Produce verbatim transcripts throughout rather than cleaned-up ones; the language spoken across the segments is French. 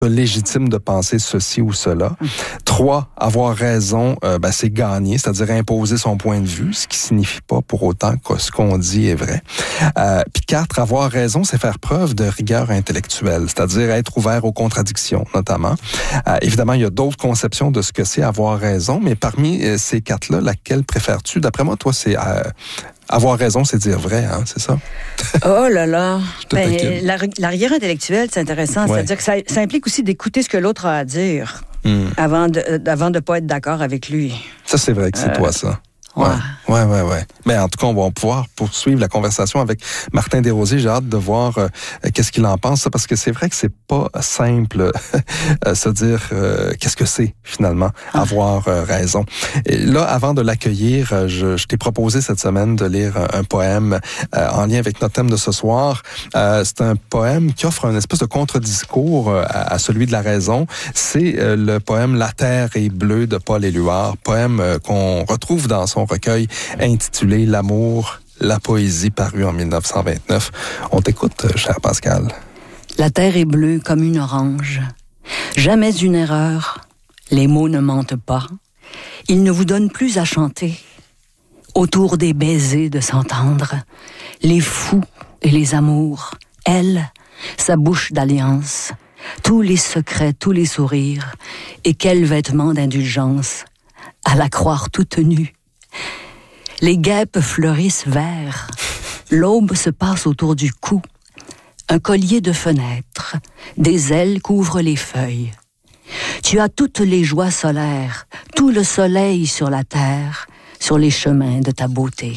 légitime de penser ceci ou cela. Mmh. Trois, avoir raison, euh, ben, c'est gagner, c'est-à-dire imposer son point de vue, ce qui signifie pas pour autant que ce qu'on dit est vrai. Euh, puis quatre, avoir raison, c'est faire preuve de rigueur intellectuelle, c'est-à-dire être ouvert aux contradictions, notamment. Euh, évidemment, il y a d'autres conceptions de ce que c'est avoir raison, mais parmi euh, ces quatre-là, laquelle préfères-tu? D'après moi, toi, c'est... Euh, Avoir raison, c'est dire vrai, hein, c'est ça? Oh là là! Ben, la, la rigueur intellectuelle, c'est intéressant. Ouais. C'est-à-dire que ça, ça implique aussi d'écouter ce que l'autre a à dire mm. avant de avant de pas être d'accord avec lui. Ça, c'est vrai que c'est euh, toi, ça. Ouais. Ouais, ouais, ouais. Mais en tout cas, on va pouvoir poursuivre la conversation avec Martin Desrosiers. J'ai hâte de voir euh, qu'est-ce qu'il en pense, parce que c'est vrai que c'est pas simple euh, se dire euh, qu'est-ce que c'est finalement avoir euh, raison. Et là, avant de l'accueillir, je, je t'ai proposé cette semaine de lire un, un poème euh, en lien avec notre thème de ce soir. Euh, c'est un poème qui offre un espèce de contre-discours euh, à, à celui de la raison. C'est euh, le poème La Terre est bleue de Paul Éluard, poème euh, qu'on retrouve dans son recueil intitulé L'amour, la poésie, paru en dix-neuf cent vingt-neuf. On t'écoute, cher Pascal. La terre est bleue comme une orange. Jamais une erreur. Les mots ne mentent pas. Ils ne vous donnent plus à chanter. Autour des baisers de s'entendre. Les fous et les amours. Elle, sa bouche d'alliance. Tous les secrets, tous les sourires. Et quel vêtement d'indulgence. À la croire toute nue. Les guêpes fleurissent verts. L'aube se passe autour du cou. Un collier de fenêtres. Des ailes couvrent les feuilles. Tu as toutes les joies solaires, tout le soleil sur la terre, sur les chemins de ta beauté.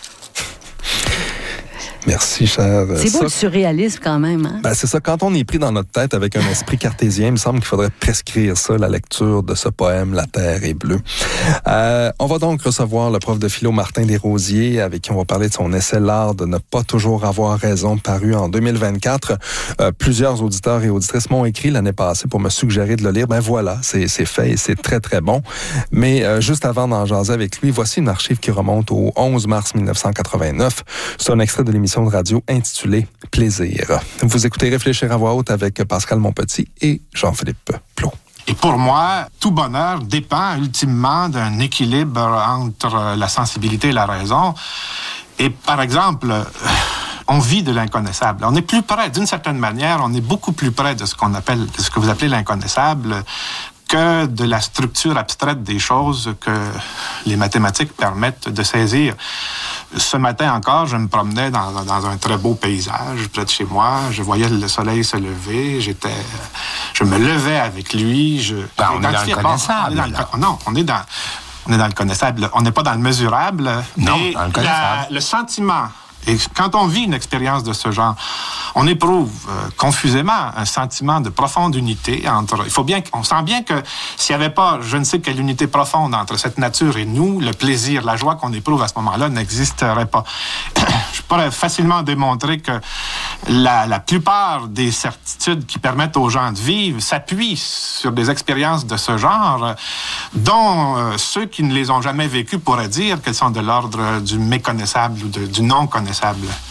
Merci, cher. C'est beau le surréalisme quand même. Hein? Ben, c'est ça. Quand on est pris dans notre tête avec un esprit cartésien, il me semble qu'il faudrait prescrire ça, la lecture de ce poème, La Terre est bleue. Euh, on va donc recevoir le prof de philo Martin Desrosiers, avec qui on va parler de son essai L'art de ne pas toujours avoir raison, paru en deux mille vingt-quatre. Euh, plusieurs auditeurs et auditrices m'ont écrit l'année passée pour me suggérer de le lire. Ben voilà, c'est, c'est fait et c'est très, très bon. Mais euh, juste avant d'en jaser avec lui, voici une archive qui remonte au onze mars dix-neuf cent quatre-vingt-neuf. C'est un extrait de l'émission de radio intitulée Plaisir. Vous écoutez Réfléchir à voix haute avec Pascal Monpetit et Jean-Philippe Plot. Et pour moi, tout bonheur dépend ultimement d'un équilibre entre la sensibilité et la raison. Et par exemple, on vit de l'inconnaissable. On est plus près, d'une certaine manière, on est beaucoup plus près de ce qu'on appelle, de ce que vous appelez l'inconnaissable, que de la structure abstraite des choses que les mathématiques permettent de saisir. Ce matin encore, je me promenais dans, dans un très beau paysage près de chez moi. Je voyais le soleil se lever. J'étais, je me levais avec lui. Je, ben, on est dans le connaissable. Bon, on est dans le, non, on est dans, on est dans le connaissable. On n'est pas dans le mesurable. Non, mais dans le connaissable. La, le sentiment. Et quand on vit une expérience de ce genre, on éprouve euh, confusément un sentiment de profonde unité entre... Il faut bien, on sent bien que s'il n'y avait pas je ne sais quelle unité profonde entre cette nature et nous, le plaisir, la joie qu'on éprouve à ce moment-là n'existerait pas. Je pourrais facilement démontrer que la, la plupart des certitudes qui permettent aux gens de vivre s'appuient sur des expériences de ce genre, dont euh, ceux qui ne les ont jamais vécues pourraient dire qu'elles sont de l'ordre du méconnaissable ou de, du non-connaissable.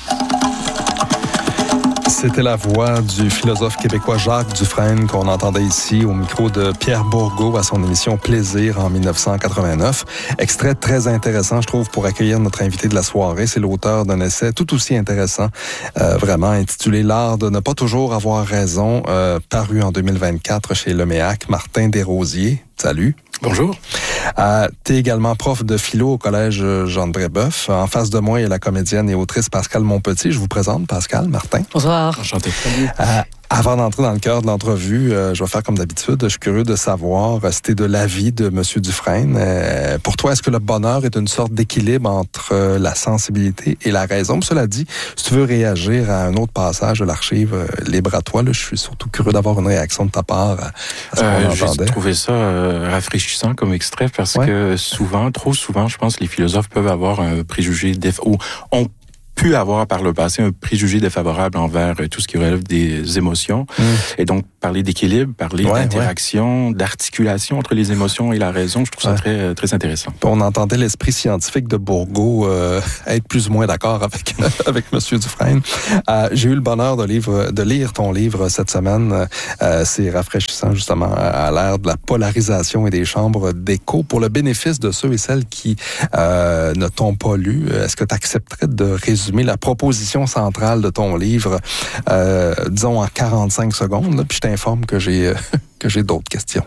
C'était la voix du philosophe québécois Jacques Dufresne qu'on entendait ici au micro de Pierre Bourgault à son émission Plaisir en dix-neuf cent quatre-vingt-neuf. Extrait très intéressant, je trouve, pour accueillir notre invité de la soirée. C'est l'auteur d'un essai tout aussi intéressant, euh, vraiment intitulé L'art de ne pas toujours avoir raison, euh, paru en deux mille vingt-quatre chez Leméac. Martin Desrosiers, salut. Bonjour. Euh, tu es également prof de philo au collège Jean de Brébeuf. En face de moi, il y a la comédienne et autrice Pascal Monpetit. Je vous présente Pascal, Martin. Bonsoir. Enchanté. Euh, avant d'entrer dans le cœur de l'entrevue, euh, je vais faire comme d'habitude. Je suis curieux de savoir, euh, c'était de l'avis de M. Dufresne. Euh, pour toi, est-ce que le bonheur est une sorte d'équilibre entre euh, la sensibilité et la raison? Cela dit, si tu veux réagir à un autre passage de l'archive, euh, libre à toi. Là, je suis surtout curieux d'avoir une réaction de ta part à, à ce euh, qu'on entendait. J'ai trouvé ça euh, rafraîchissant comme extrait parce ouais. que souvent, trop souvent, je pense que les philosophes peuvent avoir un préjugé déf- ou ont pu avoir par le passé un préjugé défavorable envers tout ce qui relève des émotions. Mmh. Et donc, parler d'équilibre, parler ouais, d'interaction, ouais. d'articulation entre les émotions et la raison. Je trouve ça ouais. très, très intéressant. On entendait l'esprit scientifique de Bourgault euh, être plus ou moins d'accord avec, avec M. Dufresne. Euh, j'ai eu le bonheur de, livre, de lire ton livre cette semaine. Euh, c'est rafraîchissant, justement, à l'ère de la polarisation et des chambres d'écho. Pour le bénéfice de ceux et celles qui euh, ne t'ont pas lu, est-ce que tu accepterais de résumer la proposition centrale de ton livre, euh, disons, en quarante-cinq secondes, là, puis je t'informe que j'ai... Euh, que j'ai d'autres questions.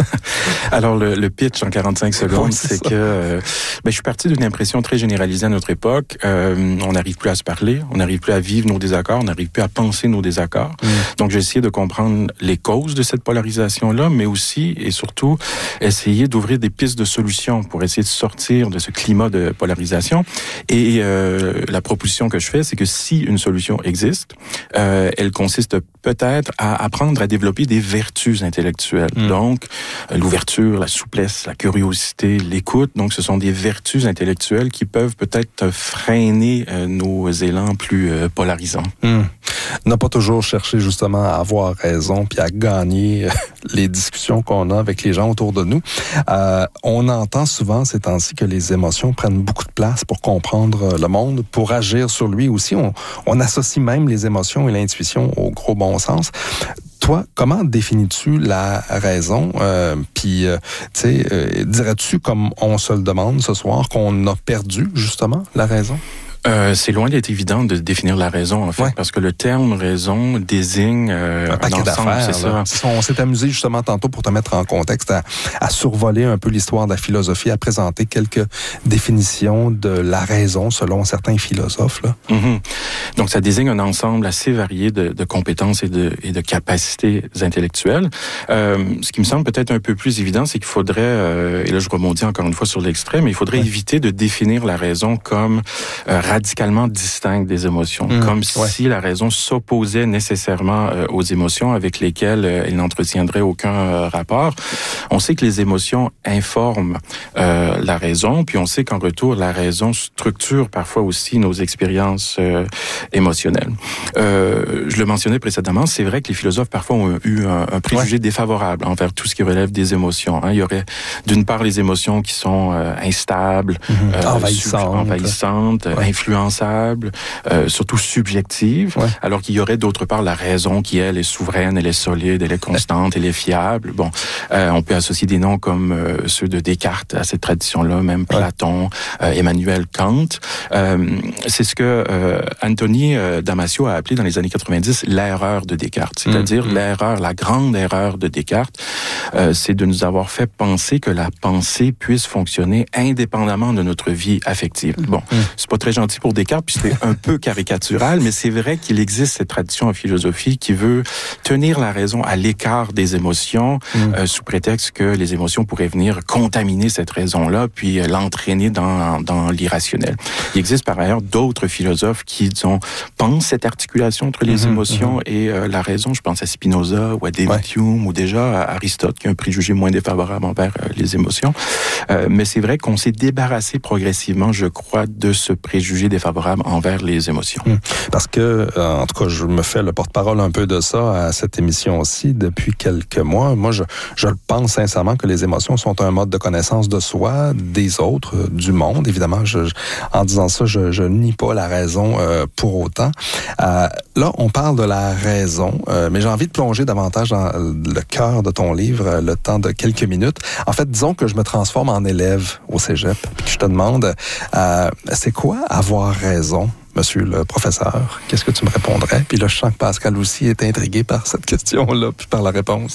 Alors, le, le pitch en quarante-cinq secondes, oui, c'est, c'est que euh, ben, je suis parti d'une impression très généralisée à notre époque. Euh, on n'arrive plus à se parler, on n'arrive plus à vivre nos désaccords, on n'arrive plus à penser nos désaccords. Mm. Donc, j'ai essayé de comprendre les causes de cette polarisation-là, mais aussi et surtout essayer d'ouvrir des pistes de solutions pour essayer de sortir de ce climat de polarisation. Et euh, la proposition que je fais, c'est que si une solution existe, euh, elle consiste peut-être à apprendre à développer des vertus intellectuelles. Mmh. Donc, l'ouverture, la souplesse, la curiosité, l'écoute. Donc, ce sont des vertus intellectuelles qui peuvent peut-être freiner euh, nos élans plus euh, polarisants. Mmh. N'a pas toujours cherché justement à avoir raison puis à gagner les discussions qu'on a avec les gens autour de nous. Euh, on entend souvent ces temps-ci que les émotions prennent beaucoup de place pour comprendre le monde, pour agir sur lui aussi. On, on associe même les émotions et l'intuition au gros bon sens. Toi, comment définis-tu la raison? Euh, Puis, euh, tu sais, euh, dirais-tu, comme on se le demande ce soir, qu'on a perdu justement la raison? Euh, c'est loin d'être évident de définir la raison, en fait, ouais. parce que le terme raison désigne euh, un paquet d'affaires. C'est ça. On s'est amusé justement tantôt pour te mettre en contexte à, à survoler un peu l'histoire de la philosophie, à présenter quelques définitions de la raison selon certains philosophes. Là. Mm-hmm. Donc, ça désigne un ensemble assez varié de, de compétences et de, et de capacités intellectuelles. Euh, ce qui me semble peut-être un peu plus évident, c'est qu'il faudrait, euh, et là je rebondis encore une fois sur l'extrait, mais il faudrait ouais. éviter de définir la raison comme euh, radicalement distincte des émotions, mmh, comme ouais. si la raison s'opposait nécessairement euh, aux émotions avec lesquelles euh, elle n'entretiendrait aucun euh, rapport. On sait que les émotions informent euh, la raison, puis on sait qu'en retour, la raison structure parfois aussi nos expériences euh, émotionnelles. Euh, je le mentionnais précédemment, c'est vrai que les philosophes parfois ont eu un, un préjugé ouais. défavorable envers tout ce qui relève des émotions. Hein. Il y aurait d'une part les émotions qui sont euh, instables, mmh, euh, envahissantes, envahissantes ouais. influençables, euh, surtout subjectives, ouais. alors qu'il y aurait d'autre part la raison qui, elle, est souveraine, elle est solide, elle est constante, elle est fiable. Bon, euh, on peut associer des noms comme euh, ceux de Descartes à cette tradition-là, même Platon, ouais. euh, Emmanuel Kant. Euh, c'est ce que euh, Anthony euh, Damasio a appelé dans les années quatre-vingt-dix l'erreur de Descartes, c'est-à-dire mmh. l'erreur, la grande erreur de Descartes, euh, c'est de nous avoir fait penser que la pensée puisse fonctionner indépendamment de notre vie affective. Bon, mmh. c'est pas très gentil pour Descartes, puis c'est un peu caricatural, mais c'est vrai qu'il existe cette tradition en philosophie qui veut tenir la raison à l'écart des émotions, mmh. euh, sous prétexte que les émotions pourraient venir contaminer cette raison-là, puis euh, l'entraîner dans, dans l'irrationnel. Il existe par ailleurs d'autres philosophes qui, disons, pensent cette articulation entre les mmh, émotions mmh. et euh, la raison. Je pense à Spinoza ou à David ouais. Hume ou déjà à Aristote, qui a un préjugé moins défavorable envers euh, les émotions. Euh, mais c'est vrai qu'on s'est débarrassé progressivement, je crois, de ce préjugé défavorable envers les émotions. Parce que, en tout cas, je me fais le porte-parole un peu de ça à cette émission aussi depuis quelques mois. Moi, je, je pense sincèrement que les émotions sont un mode de connaissance de soi, des autres, du monde. Évidemment, je, je, en disant ça, je, je nie pas la raison euh, pour autant. Euh, là, on parle de la raison, euh, mais j'ai envie de plonger davantage dans le cœur de ton livre, le temps de quelques minutes. En fait, disons que je me transforme en élève au cégep, puis que je te demande, euh, c'est quoi avoir raison? Monsieur le professeur, qu'est-ce que tu me répondrais? Puis là, je sens que Pascal aussi est intrigué par cette question-là, puis par la réponse.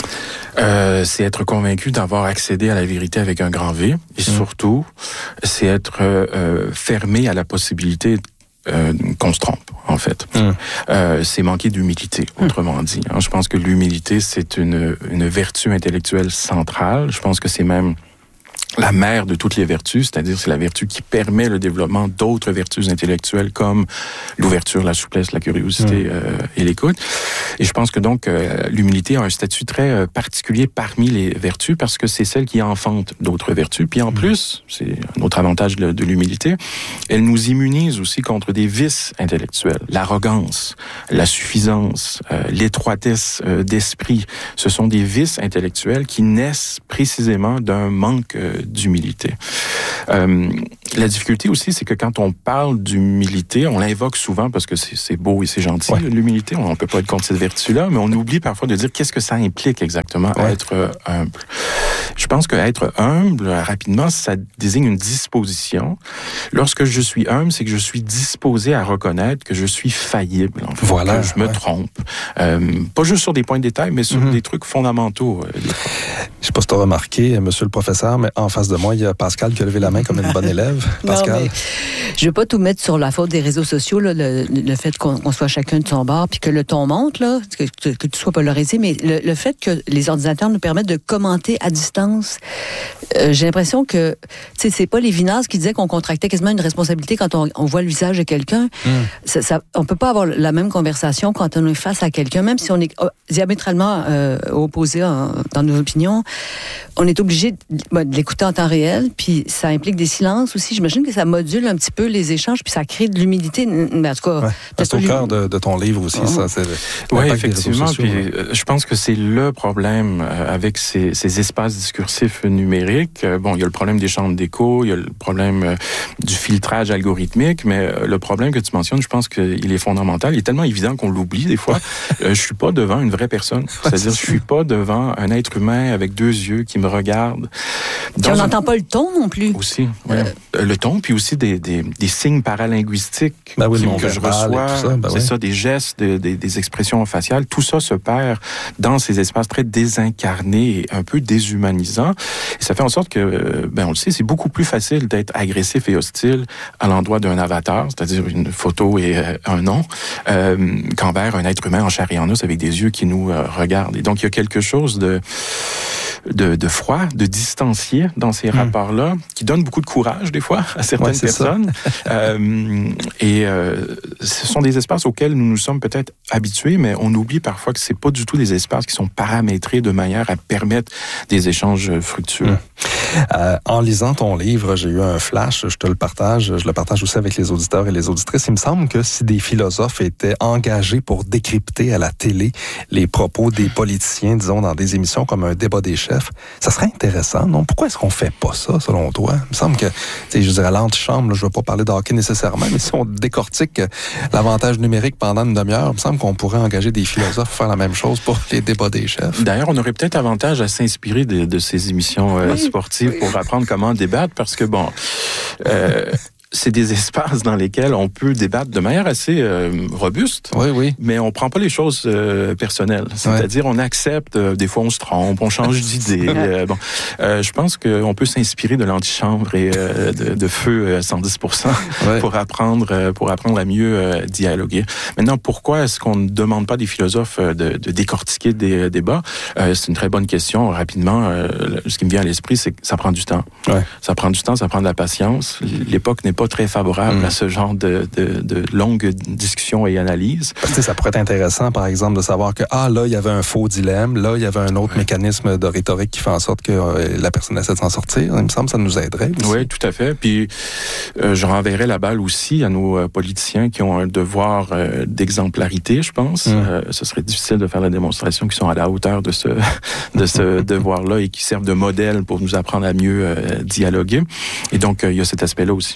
Euh, c'est être convaincu d'avoir accédé à la vérité avec un grand V. Et mmh. surtout, c'est être euh, fermé à la possibilité Euh, qu'on se trompe, en fait. Mm. Euh, c'est manquer d'humilité, autrement mm. dit. Hein, je pense que l'humilité, c'est une, une vertu intellectuelle centrale. Je pense que c'est même la mère de toutes les vertus, c'est-à-dire c'est la vertu qui permet le développement d'autres vertus intellectuelles comme l'ouverture, la souplesse, la curiosité mmh. euh, et l'écoute. Et je pense que donc euh, l'humilité a un statut très euh, particulier parmi les vertus parce que c'est celle qui enfante d'autres vertus. Puis en mmh. plus, c'est un autre avantage de, de l'humilité, elle nous immunise aussi contre des vices intellectuels. L'arrogance, la suffisance, euh, l'étroitesse euh, d'esprit, ce sont des vices intellectuels qui naissent précisément d'un manque euh, d'humilité. Euh, la difficulté aussi, c'est que quand on parle d'humilité, on l'invoque souvent parce que c'est, c'est beau et c'est gentil, ouais. l'humilité, on ne peut pas être contre cette vertu-là, mais on oublie parfois de dire qu'est-ce que ça implique exactement, ouais. être euh, humble. Je pense qu'être humble, rapidement, ça désigne une disposition. Lorsque je suis humble, c'est que je suis disposé à reconnaître que je suis faillible, en fait, voilà, que je me ouais. trompe. Euh, pas juste sur des points de détail, mais sur mm-hmm. des trucs fondamentaux. Euh, je ne sais pas si tu as remarqué, monsieur le professeur, mais en face de moi, il y a Pascal qui a levé la main comme une bonne élève. Pascal? Non, mais je ne veux pas tout mettre sur la faute des réseaux sociaux, là, le, le fait qu'on, qu'on soit chacun de son bord, puis que le ton monte, là, que, que, que tout soit polarisé, mais le, le fait que les ordinateurs nous permettent de commenter à distance, euh, j'ai l'impression que, tu sais, c'est pas Lévinas qui disait qu'on contractait quasiment une responsabilité quand on, on voit le visage de quelqu'un. Mm. Ça, ça, on peut pas avoir la même conversation quand on est face à quelqu'un, même si on est diamétralement euh, opposés dans nos opinions. On est obligé de, ben, de l'écouter en temps réel, puis ça implique des silences aussi. J'imagine que ça module un petit peu les échanges, puis ça crée de l'humilité. Mais en tout cas, ouais, c'est au cœur de, de ton livre aussi, oh. ça. C'est oui, effectivement. Puis, euh, je pense que c'est le problème euh, avec ces, ces espaces discursifs numériques. Euh, bon, il y a le problème des chambres d'écho, il y a le problème euh, du filtrage algorithmique, mais euh, le problème que tu mentionnes, je pense qu'il est fondamental. Il est tellement évident qu'on l'oublie des fois. euh, je suis pas devant une vraie personne. C'est-à-dire, je suis pas devant un être humain avec deux yeux qui me regarde. Puis on n'entend un... pas le ton non plus. Aussi, oui. Euh... Le ton, puis aussi des, des, des signes paralinguistiques ben oui, qui, que je reçois. Ça, ben c'est oui. ça, des gestes, des, des, des expressions faciales. Tout ça se perd dans ces espaces très désincarnés et un peu déshumanisants. Et ça fait en sorte que, ben on le sait, c'est beaucoup plus facile d'être agressif et hostile à l'endroit d'un avatar, c'est-à-dire une photo et euh, un nom, euh, qu'envers un être humain en chair et en os avec des yeux qui nous euh, regardent. Et donc, il y a quelque chose de... De, de froid, de distancié dans ces mmh. rapports-là, qui donne beaucoup de courage, des fois, à certaines ouais, personnes. euh, et euh, ce sont des espaces auxquels nous nous sommes peut-être habitués, mais on oublie parfois que c'est pas du tout des espaces qui sont paramétrés de manière à permettre des échanges fructueux. Mmh. Euh, en lisant ton livre, j'ai eu un flash, je te le partage, je le partage aussi avec les auditeurs et les auditrices. Il me semble que si des philosophes étaient engagés pour décrypter à la télé les propos des politiciens, disons, dans des émissions comme un débat des chefs, ça serait intéressant, non? Pourquoi est-ce qu'on fait pas ça, selon toi? Il me semble que, tu sais, je dirais à l'antichambre, là, je ne veux pas parler de hockey nécessairement, mais si on décortique l'avantage numérique pendant une demi-heure, il me semble qu'on pourrait engager des philosophes pour faire la même chose pour les débats des chefs. D'ailleurs, on aurait peut-être avantage à s'inspirer de, de ces émissions euh, oui, sportives oui. pour apprendre comment débattre, parce que, bon... Euh, c'est des espaces dans lesquels on peut débattre de manière assez euh, robuste, oui, oui. mais on prend pas les choses euh, personnelles. C'est-à-dire, ouais. on accepte, euh, des fois on se trompe, on change d'idée. euh, bon, euh, je pense qu'on peut s'inspirer de l'antichambre et euh, de, de feu cent dix pour cent ouais. pour apprendre, euh, pour apprendre à mieux euh, dialoguer. Maintenant, pourquoi est-ce qu'on ne demande pas des philosophes de, de décortiquer des débats? Euh, c'est une très bonne question. Rapidement, euh, ce qui me vient à l'esprit, c'est que ça prend du temps. Ouais. Ça prend du temps, ça prend de la patience. L'époque n'est pas très favorable mmh. à ce genre de, de, de longues discussions et analyses. Parce que ça pourrait être intéressant, par exemple, de savoir que, ah, là, il y avait un faux dilemme, là, il y avait un autre ouais. mécanisme de rhétorique qui fait en sorte que euh, la personne essaie de s'en sortir. Il me semble que ça nous aiderait aussi. Oui, tout à fait. Puis, euh, je renverrai la balle aussi à nos euh, politiciens qui ont un devoir euh, d'exemplarité, je pense. Mmh. Euh, ce serait difficile de faire la démonstration qu'ils sont à la hauteur de ce, de ce devoir-là et qui servent de modèle pour nous apprendre à mieux euh, dialoguer. Et donc, euh, il y a cet aspect-là aussi.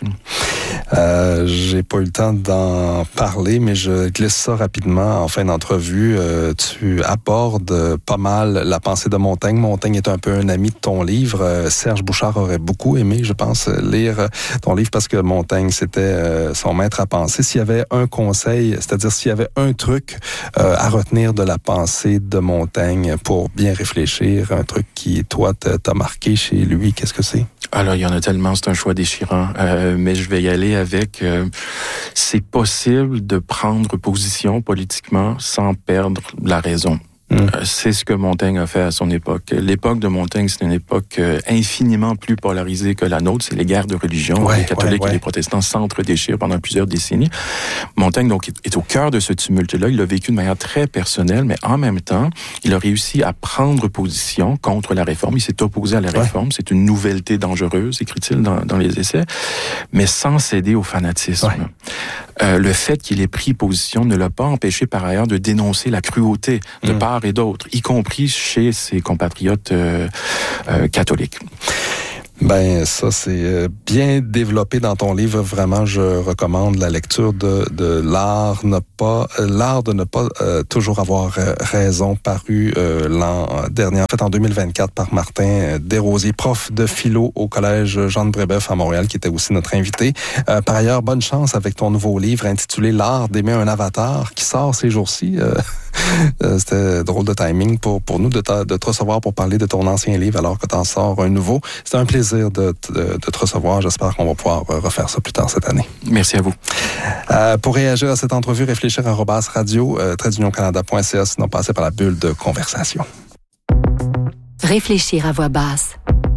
Euh, j'ai pas eu le temps d'en parler, mais je glisse ça rapidement en fin d'entrevue. Euh, tu abordes pas mal la pensée de Montaigne. Montaigne est un peu un ami de ton livre. Euh, Serge Bouchard aurait beaucoup aimé, je pense, lire ton livre parce que Montaigne, c'était euh, son maître à penser. S'il y avait un conseil, c'est-à-dire s'il y avait un truc euh, à retenir de la pensée de Montaigne pour bien réfléchir, un truc qui, toi, t'a marqué chez lui, qu'est-ce que c'est? Alors, il y en a tellement, c'est un choix déchirant, euh, mais je vais y aller avec, euh, c'est possible de prendre position politiquement sans perdre la raison. Mmh. C'est ce que Montaigne a fait à son époque. L'époque de Montaigne, c'est une époque infiniment plus polarisée que la nôtre. C'est les guerres de religion. Ouais, les catholiques ouais, ouais. et les protestants s'entre-déchirent pendant plusieurs décennies. Montaigne, donc, est au cœur de ce tumulte-là. Il l'a vécu de manière très personnelle, mais en même temps, il a réussi à prendre position contre la réforme. Il s'est opposé à la réforme. Ouais. C'est une nouvelleté dangereuse, écrit-il dans, dans les essais, mais sans céder au fanatisme. Ouais. Euh, le fait qu'il ait pris position ne l'a pas empêché par ailleurs de dénoncer la cruauté de mmh. part et d'autre, y compris chez ses compatriotes euh, euh, catholiques. Ben ça c'est bien développé dans ton livre. Vraiment, je recommande la lecture de, de l'art ne pas l'art de ne pas euh, toujours avoir raison, paru euh, l'an dernier, en fait en deux mille vingt-quatre par Martin Desrosiers, prof de philo au collège Jean de Brébeuf à Montréal, qui était aussi notre invité. Euh, par ailleurs, bonne chance avec ton nouveau livre intitulé L'art d'aimer un avatar, qui sort ces jours-ci. Euh, euh, c'était drôle de timing pour pour nous de, ta, de te recevoir pour parler de ton ancien livre alors que t'en sors un nouveau. C'était un plaisir De, de, de te recevoir. J'espère qu'on va pouvoir refaire ça plus tard cette année. Merci à vous. Euh, pour réagir à cette entrevue, réfléchir arobase radio, euh, trait d'union canada point c a, sinon passer par la bulle de conversation. Réfléchir à voix basse.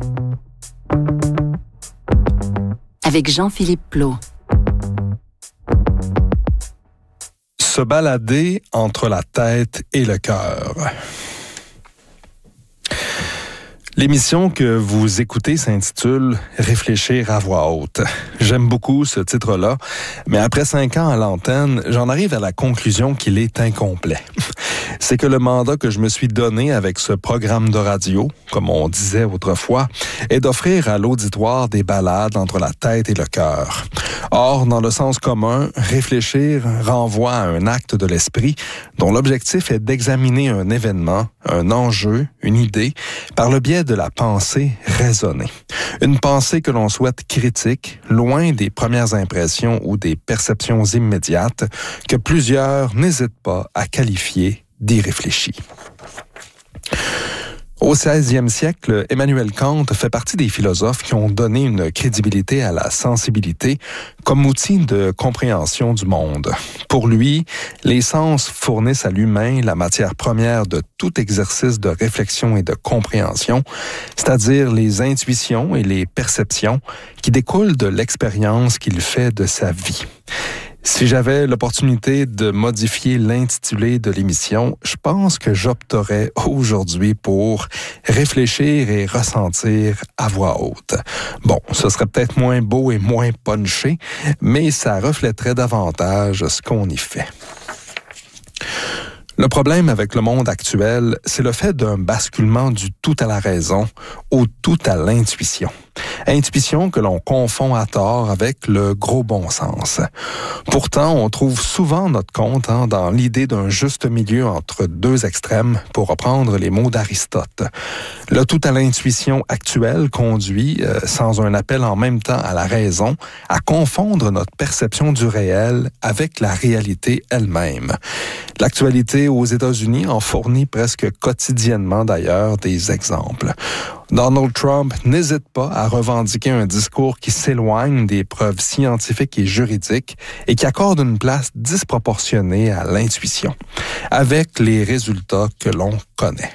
Avec Jean-Philippe Plot. Se balader entre la tête et le cœur. L'émission que vous écoutez s'intitule « Réfléchir à voix haute ». J'aime beaucoup ce titre-là, mais après cinq ans à l'antenne, j'en arrive à la conclusion qu'il est incomplet. C'est que le mandat que je me suis donné avec ce programme de radio, comme on disait autrefois, est d'offrir à l'auditoire des balades entre la tête et le cœur. Or, dans le sens commun, réfléchir renvoie à un acte de l'esprit dont l'objectif est d'examiner un événement, un enjeu, une idée, par le biais de la pensée raisonnée. Une pensée que l'on souhaite critique, loin des premières impressions ou des perceptions immédiates que plusieurs n'hésitent pas à qualifier d'irréfléchies. Au seizième siècle, Emmanuel Kant fait partie des philosophes qui ont donné une crédibilité à la sensibilité comme outil de compréhension du monde. Pour lui, les sens fournissent à l'humain la matière première de tout exercice de réflexion et de compréhension, c'est-à-dire les intuitions et les perceptions qui découlent de l'expérience qu'il fait de sa vie. Si j'avais l'opportunité de modifier l'intitulé de l'émission, je pense que j'opterais aujourd'hui pour réfléchir et ressentir à voix haute. Bon, ce serait peut-être moins beau et moins punché, mais ça reflèterait davantage ce qu'on y fait. Le problème avec le monde actuel, c'est le fait d'un basculement du tout à la raison au tout à l'intuition. Intuition que l'on confond à tort avec le gros bon sens. Pourtant, on trouve souvent notre compte hein, dans l'idée d'un juste milieu entre deux extrêmes, pour reprendre les mots d'Aristote. Le tout à l'intuition actuelle conduit, euh, sans un appel en même temps à la raison, à confondre notre perception du réel avec la réalité elle-même. L'actualité aux États-Unis en fournit presque quotidiennement d'ailleurs des exemples. Donald Trump n'hésite pas à revendiquer un discours qui s'éloigne des preuves scientifiques et juridiques et qui accorde une place disproportionnée à l'intuition, avec les résultats que l'on connaît.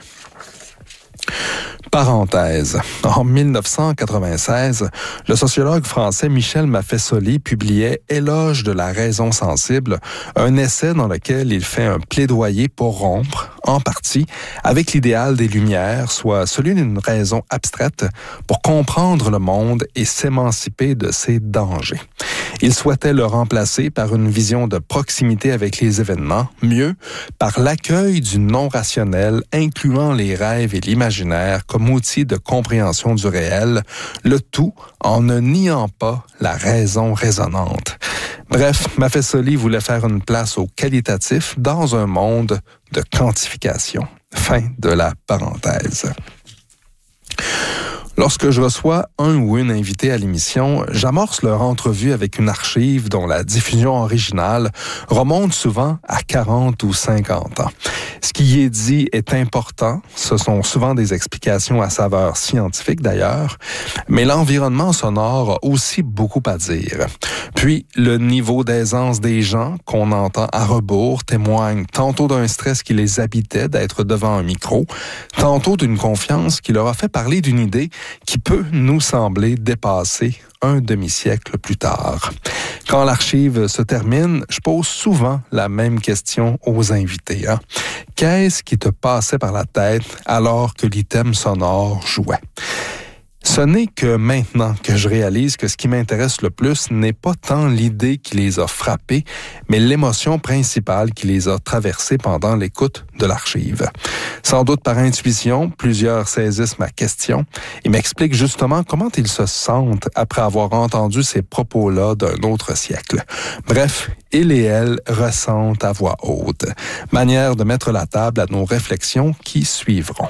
Parenthèse. En mille neuf cent quatre-vingt-seize, le sociologue français Michel Maffesoli publiait « Éloge de la raison sensible », un essai dans lequel il fait un plaidoyer pour rompre, en partie, avec l'idéal des Lumières, soit celui d'une raison abstraite pour comprendre le monde et s'émanciper de ses dangers. Il souhaitait le remplacer par une vision de proximité avec les événements, mieux, par l'accueil du non-rationnel, incluant les rêves et l'imaginaire comme outil de compréhension du réel, le tout en ne niant pas la raison raisonnante. Bref, Maffesoli voulait faire une place au qualitatif dans un monde de quantification. Fin de la parenthèse. Lorsque je reçois un ou une invité à l'émission, j'amorce leur entrevue avec une archive dont la diffusion originale remonte souvent à quarante ou cinquante ans. Ce qui y est dit est important, ce sont souvent des explications à saveur scientifique d'ailleurs, mais l'environnement sonore a aussi beaucoup à dire. Puis, le niveau d'aisance des gens qu'on entend à rebours témoigne tantôt d'un stress qui les habitait d'être devant un micro, tantôt d'une confiance qui leur a fait parler d'une idée qui peut nous sembler dépasser un demi-siècle plus tard. Quand l'archive se termine, je pose souvent la même question aux invités. Hein? Qu'est-ce qui te passait par la tête alors que l'item sonore jouait? Ce n'est que maintenant que je réalise que ce qui m'intéresse le plus n'est pas tant l'idée qui les a frappés, mais l'émotion principale qui les a traversés pendant l'écoute de l'archive. Sans doute par intuition, plusieurs saisissent ma question et m'expliquent justement comment ils se sentent après avoir entendu ces propos-là d'un autre siècle. Bref, ils et elles ressentent à voix haute. Manière de mettre la table à nos réflexions qui suivront.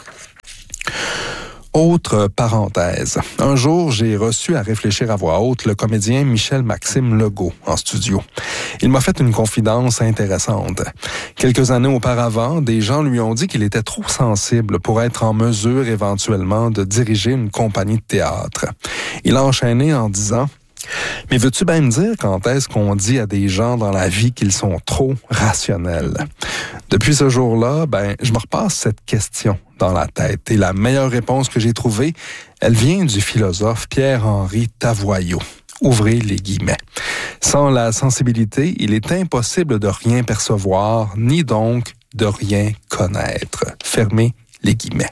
Autre parenthèse. Un jour, j'ai reçu à réfléchir à voix haute le comédien Michel-Maxime Legault en studio. Il m'a fait une confidence intéressante. Quelques années auparavant, des gens lui ont dit qu'il était trop sensible pour être en mesure éventuellement de diriger une compagnie de théâtre. Il a enchaîné en disant: mais veux-tu bien me dire quand est-ce qu'on dit à des gens dans la vie qu'ils sont trop rationnels? Depuis ce jour-là, ben, je me repasse cette question dans la tête. Et la meilleure réponse que j'ai trouvée, elle vient du philosophe Pierre-Henri Tavoyot. Ouvrez les guillemets. Sans la sensibilité, il est impossible de rien percevoir, ni donc de rien connaître. Fermez les guillemets.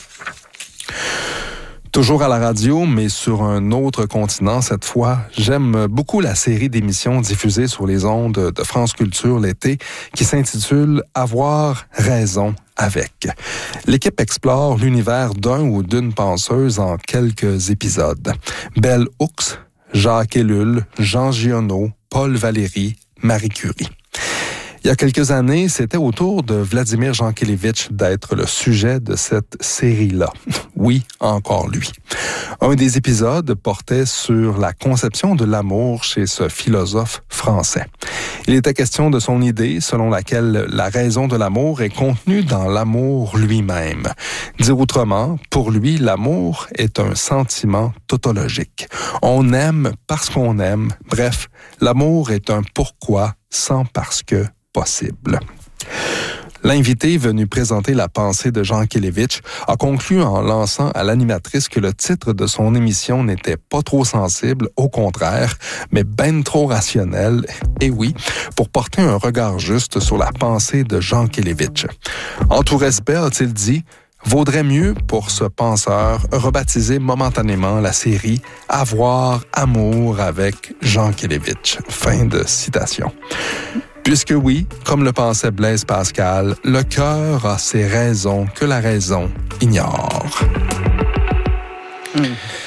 Toujours à la radio, mais sur un autre continent cette fois, j'aime beaucoup la série d'émissions diffusées sur les ondes de France Culture l'été qui s'intitule « Avoir raison avec ». L'équipe explore l'univers d'un ou d'une penseuse en quelques épisodes. Bell Hooks, Jacques Ellul, Jean Giono, Paul Valéry, Marie Curie. Il y a quelques années, c'était au tour de Vladimir Jankélévitch d'être le sujet de cette série-là. Oui, encore lui. Un des épisodes portait sur la conception de l'amour chez ce philosophe français. Il était question de son idée selon laquelle la raison de l'amour est contenue dans l'amour lui-même. Dit autrement, pour lui, l'amour est un sentiment tautologique. On aime parce qu'on aime. Bref, l'amour est un pourquoi sans parce que possible. L'invité venu présenter la pensée de Jankélévitch a conclu en lançant à l'animatrice que le titre de son émission n'était pas trop sensible, au contraire, mais ben trop rationnel, et oui, pour porter un regard juste sur la pensée de Jankélévitch. En tout respect, a-t-il dit, vaudrait mieux pour ce penseur rebaptiser momentanément la série « Avoir amour avec Jankélévitch ». Fin de citation. Puisque oui, comme le pensait Blaise Pascal, le cœur a ses raisons que la raison ignore. Mmh.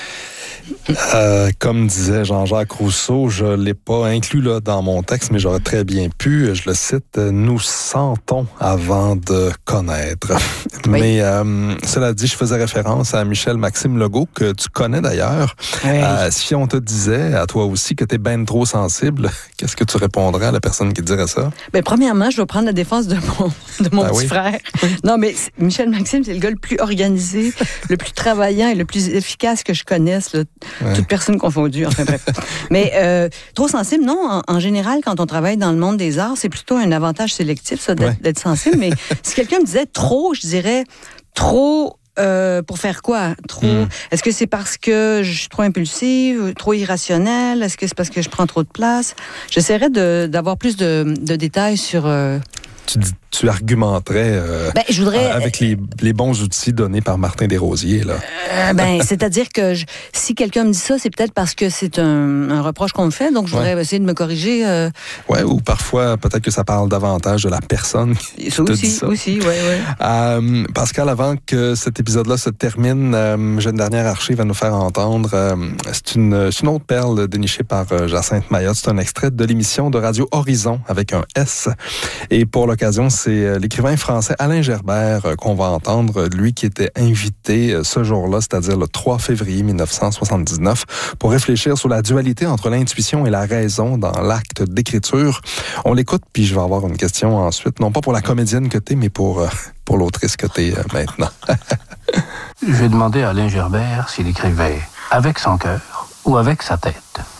Euh, comme disait Jean-Jacques Rousseau, je l'ai pas inclus là dans mon texte, mais j'aurais très bien pu. Je le cite, nous sentons avant de connaître. Oui. Mais euh, cela dit, je faisais référence à Michel-Maxime Legault, que tu connais d'ailleurs. Oui. Euh, si on te disait, à toi aussi, que tu es ben trop sensible, qu'est-ce que tu répondrais à la personne qui dirait ça? Ben, premièrement, je vais prendre la défense de mon, de mon ah, petit oui? frère. Non, mais Michel-Maxime, c'est le gars le plus organisé, le plus travaillant et le plus efficace que je connaisse, là. Ouais. Toute personne confondue, enfin bref. Mais euh, trop sensible, non. En, en général, quand on travaille dans le monde des arts, c'est plutôt un avantage sélectif, ça, d'être, ouais. d'être sensible. Mais si quelqu'un me disait trop, je dirais trop... Euh, pour faire quoi? Trop. Mm. Est-ce que c'est parce que je suis trop impulsive, trop irrationnelle? Est-ce que c'est parce que je prends trop de place? J'essaierais de, d'avoir plus de, de détails sur... Euh... Tu, tu argumenterais euh, ben, je voudrais, avec les, les bons outils donnés par Martin Desrosiers. Là. Euh, ben, c'est-à-dire que je, si quelqu'un me dit ça, c'est peut-être parce que c'est un, un reproche qu'on me fait, donc je voudrais ouais. essayer de me corriger. Euh... Oui, ou parfois, peut-être que ça parle davantage de la personne qui ça te aussi, dit ça. Aussi, oui, oui. Euh, Pascal, avant que cet épisode-là se termine, euh, j'ai une dernière archive à nous faire entendre. Euh, c'est, une, c'est une autre perle dénichée par euh, Jacinthe Mayotte. C'est un extrait de l'émission de Radio Horizon avec un S. Et pour le l'occasion, c'est l'écrivain français Alain Gerbert qu'on va entendre, lui qui était invité ce jour-là, c'est-à-dire le trois février mille neuf cent soixante-dix-neuf, pour réfléchir sur la dualité entre l'intuition et la raison dans l'acte d'écriture. On l'écoute, puis je vais avoir une question ensuite, non pas pour la comédienne que t'es, mais pour, pour l'autrice que t'es maintenant. Je vais demander à Alain Gerbert s'il écrivait avec son cœur ou avec sa tête.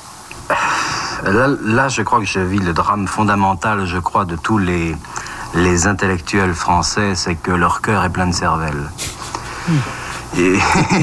Là, là, je crois que je vis le drame fondamental, je crois, de tous les, les intellectuels français, c'est que leur cœur est plein de cervelle. Mmh. Et,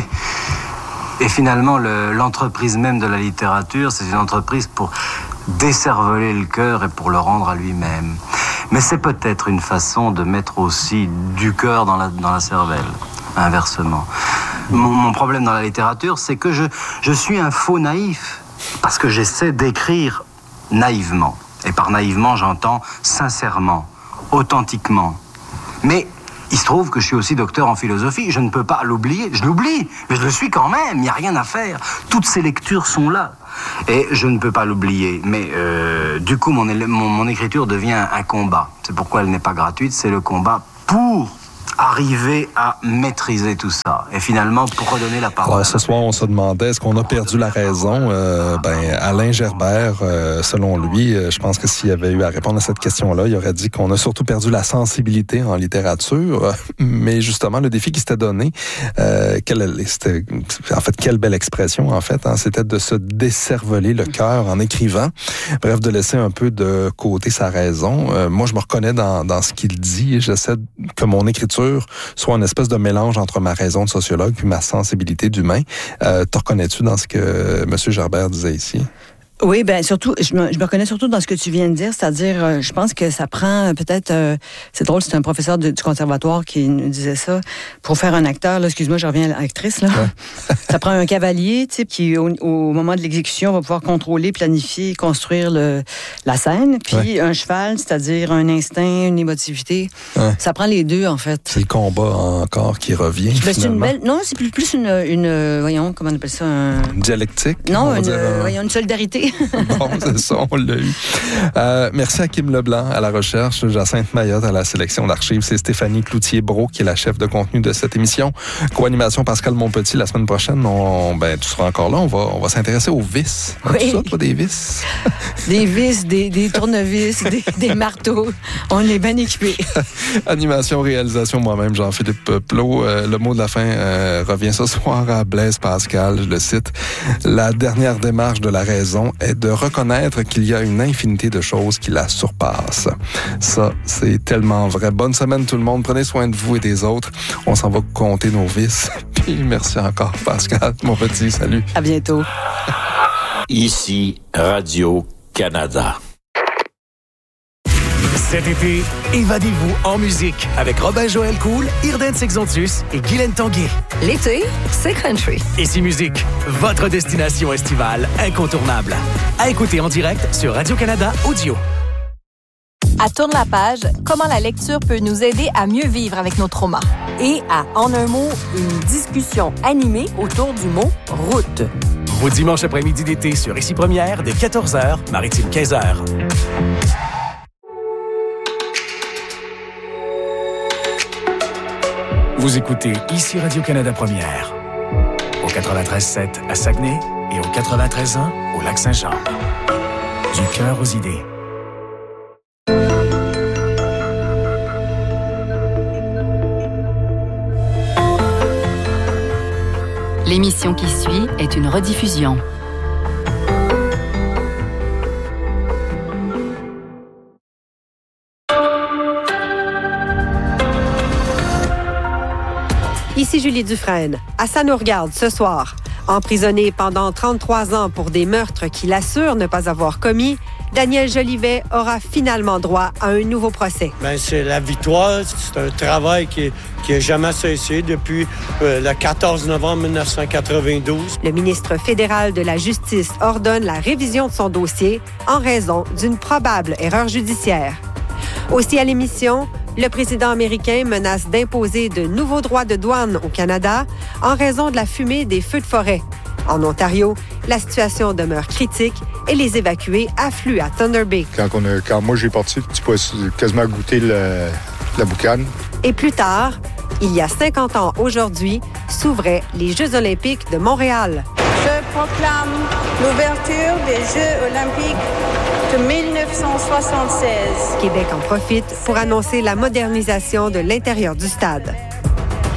et finalement, le, l'entreprise même de la littérature, c'est une entreprise pour décerveler le cœur et pour le rendre à lui-même. Mais c'est peut-être une façon de mettre aussi du cœur dans la, dans la cervelle, inversement. Mon, mon problème dans la littérature, c'est que je, je suis un faux naïf. Parce que j'essaie d'écrire naïvement. Et par naïvement, j'entends sincèrement, authentiquement. Mais il se trouve que je suis aussi docteur en philosophie. Je ne peux pas l'oublier. Je l'oublie, mais je le suis quand même. Il n'y a rien à faire. Toutes ces lectures sont là. Et je ne peux pas l'oublier. Mais euh, du coup, mon, mon, mon écriture devient un combat. C'est pourquoi elle n'est pas gratuite. C'est le combat pour arriver à maîtriser tout ça. Et finalement, pour redonner la parole. Alors, ce soir, on se demandait, est-ce qu'on a perdu la raison? Euh, ben, Alain Gerbert, euh, selon lui, euh, je pense que s'il avait eu à répondre à cette question-là, il aurait dit qu'on a surtout perdu la sensibilité en littérature. Euh, mais justement, le défi qui s'était donné, euh, quelle, c'était, en fait, quelle belle expression, en fait, hein, c'était de se décerveler le cœur en écrivant. Bref, de laisser un peu de côté sa raison. Euh, moi, je me reconnais dans, dans ce qu'il dit et j'essaie que mon écriture soit une espèce de mélange entre ma raison de sociologue puis ma sensibilité d'humain. Euh, te reconnais-tu dans ce que M. Gerbert disait ici? Oui, ben surtout, je me, je me reconnais surtout dans ce que tu viens de dire, c'est-à-dire, euh, je pense que ça prend peut-être, euh, c'est drôle, c'est un professeur de, du conservatoire qui nous disait ça, pour faire un acteur, là, excuse-moi, je reviens à l'actrice, là, ouais. Ça prend un cavalier, tu sais, qui au, au moment de l'exécution va pouvoir contrôler, planifier, construire le, la scène, puis ouais. Un cheval, c'est-à-dire un instinct, une émotivité, ouais. Ça prend les deux, en fait. C'est le combat encore qui revient, ben, c'est une belle, non, c'est plus, plus une, une, voyons, comment on appelle ça, un... Une dialectique? Non, une, dire, euh, voyons, une solidarité. Bon, c'est ça, on l'a eu. Euh, merci à Kim Leblanc à la recherche, Jacinthe Mayotte à la sélection d'archives. C'est Stéphanie Cloutier-Brault qui est la chef de contenu de cette émission. Co-animation Pascal Monpetit la semaine prochaine. On, ben, tu seras encore là. On va, on va s'intéresser aux vis. Oui. Tout ça, toi, des vis? Des vis, des, des tournevis, des, des marteaux. On est bien équipés. Animation, réalisation, moi-même, Jean-Philippe Plot. Euh, le mot de la fin euh, revient ce soir à Blaise Pascal. Je le cite. La dernière démarche de la raison est de reconnaître qu'il y a une infinité de choses qui la surpassent. Ça, c'est tellement vrai. Bonne semaine tout le monde. Prenez soin de vous et des autres. On s'en va compter nos vices. Puis merci encore, Pascal. Mon petit, salut. À bientôt. Ici, Radio-Canada. Cet été, évadez-vous en musique avec Robin Joël Cool, Irden Sexontus et Guylaine Tanguay. L'été, c'est country. Ici Musique, votre destination estivale incontournable. À écouter en direct sur Radio-Canada Audio. À Tourne la page, comment la lecture peut nous aider à mieux vivre avec nos traumas. Et à En un mot, une discussion animée autour du mot « route ». Vos dimanches après-midi d'été sur Ici Première dès quatorze heures, Maritime quinze heures. Vous écoutez Ici Radio-Canada Première, au quatre-vingt-treize sept à Saguenay et au quatre-vingt-treize un au Lac-Saint-Jean. Du cœur aux idées. L'émission qui suit est une rediffusion. Ici Julie Dufresne. À Ça nous regarde ce soir. Emprisonné pendant trente-trois ans pour des meurtres qu'il assure ne pas avoir commis, Daniel Jolivet aura finalement droit à un nouveau procès. Bien, c'est la victoire. C'est un travail qui n'a jamais cessé depuis euh, le quatorze novembre mille neuf cent quatre-vingt-douze. Le ministre fédéral de la Justice ordonne la révision de son dossier en raison d'une probable erreur judiciaire. Aussi à l'émission, le président américain menace d'imposer de nouveaux droits de douane au Canada en raison de la fumée des feux de forêt. En Ontario, la situation demeure critique et les évacués affluent à Thunder Bay. Quand, on a, quand moi j'ai parti, tu peux quasiment goûter le, la boucane. Et plus tard, il y a cinquante ans aujourd'hui, s'ouvraient les Jeux olympiques de Montréal. Je proclame l'ouverture des Jeux olympiques de mille neuf cent soixante-seize. Québec en profite pour annoncer la modernisation de l'intérieur du stade.